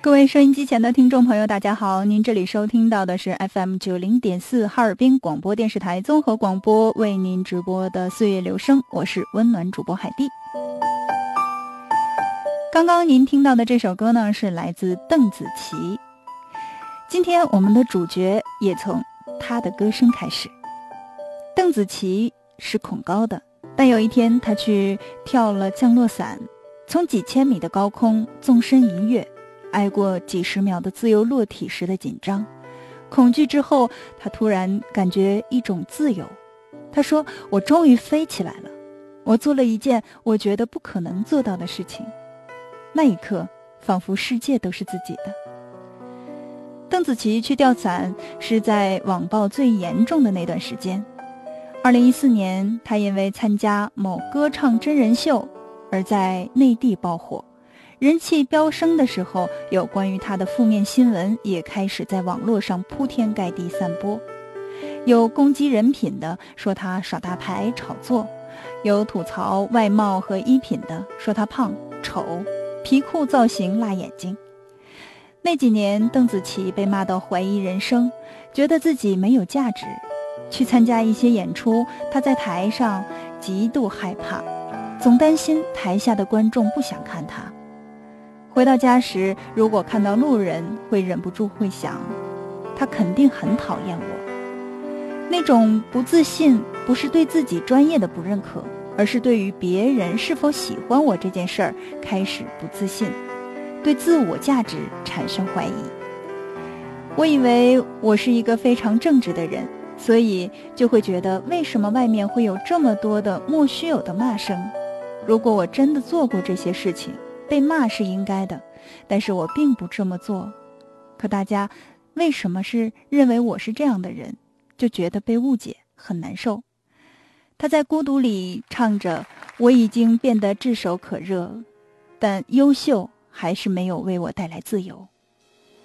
各位收音机前的听众朋友大家好，您这里收听到的是 FM90.4 哈尔滨广播电视台综合广播为您直播的岁月留声，我是温暖主播海蒂。刚刚您听到的这首歌呢，是来自邓紫棋。今天我们的主角也从她的歌声开始。邓紫棋是恐高的，但有一天她去跳了降落伞，从几千米的高空纵身一跃，挨过几十秒的自由落体时的紧张、恐惧之后，她突然感觉一种自由。她说：“我终于飞起来了，我做了一件我觉得不可能做到的事情。”那一刻，仿佛世界都是自己的。邓紫棋去吊伞是在网暴最严重的那段时间。2014年，她因为参加某歌唱真人秀而在内地爆火。人气飙升的时候，有关于他的负面新闻也开始在网络上铺天盖地散播。有攻击人品的，说他耍大牌炒作；有吐槽外貌和衣品的，说他胖丑、皮裤造型辣眼睛。那几年，邓紫棋被骂到怀疑人生，觉得自己没有价值。去参加一些演出，她在台上极度害怕，总担心台下的观众不想看她。回到家时，如果看到路人，会忍不住会想，他肯定很讨厌我。那种不自信，不是对自己专业的不认可，而是对于别人是否喜欢我这件事儿开始不自信，对自我价值产生怀疑。我以为我是一个非常正直的人，所以就会觉得为什么外面会有这么多的莫须有的骂声。如果我真的做过这些事情，被骂是应该的，但是我并不这么做。可大家为什么是认为我是这样的人，就觉得被误解，很难受。他在孤独里唱着，我已经变得炙手可热，但优秀还是没有为我带来自由。